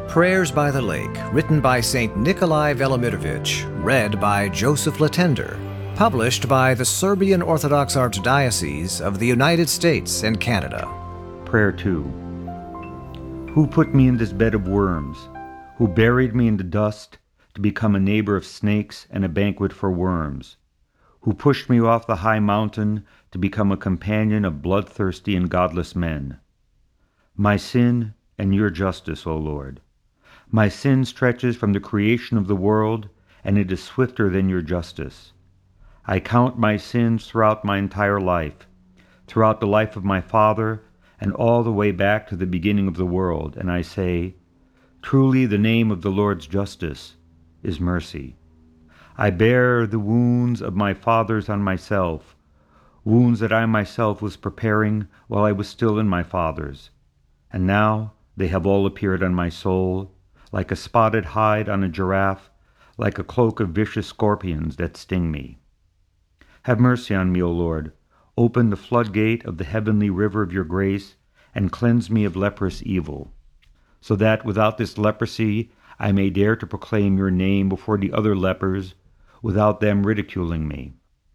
Prayers by the Lake, written by St. Nikolai Velimirovich, read by Joseph Latender, published by the Serbian Orthodox Archdiocese of the United States and Canada. Prayer 2. Who put me in this bed of worms? Who buried me in the dust to become a neighbor of snakes and a banquet for worms? Who pushed me off the high mountain to become a companion of bloodthirsty and godless men? My sin and your justice, O Lord. My sin stretches from the creation of the world, and it is swifter than your justice. I count my sins throughout my entire life, throughout the life of my father, and all the way back to the beginning of the world, and I say, truly the name of the Lord's justice is mercy. I bear the wounds of my fathers on myself, wounds that I myself was preparing while I was still in my father's, and now they have all appeared on my soul, like a spotted hide on a giraffe, like a cloak of vicious scorpions that sting me. Have mercy on me, O Lord. Open the floodgate of the heavenly river of your grace, and cleanse me of leprous evil, so that without this leprosy I may dare to proclaim your name before the other lepers, without them ridiculing me.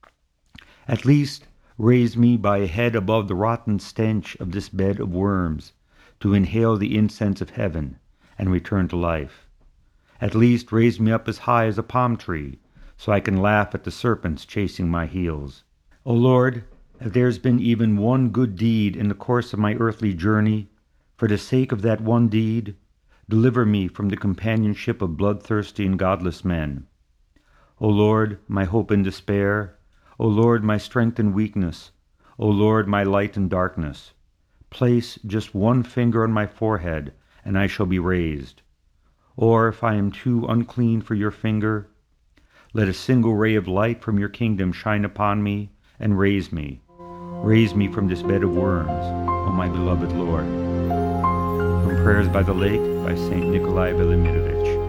At least raise me by a head above the rotten stench of this bed of worms, to inhale the incense of heaven and return to life. At least raise me up as high as a palm tree, so I can laugh at the serpents chasing my heels. O Lord, if there's been even one good deed in the course of my earthly journey, for the sake of that one deed, deliver me from the companionship of bloodthirsty and godless men. O Lord, my hope and despair, O Lord, my strength and weakness, O Lord, my light and darkness, place just one finger on my forehead, and I shall be raised. Or if I am too unclean for your finger, let a single ray of light from your kingdom shine upon me and raise me. Raise me from this bed of worms, O my beloved Lord. From Prayers by the Lake by St. Nikolai Velimirovich.